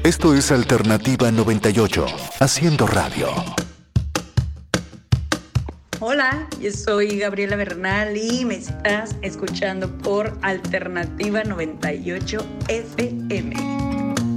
Esto es Alternativa 98, haciendo radio. Hola, yo soy Gabriela Bernal y me estás escuchando por Alternativa 98 FM.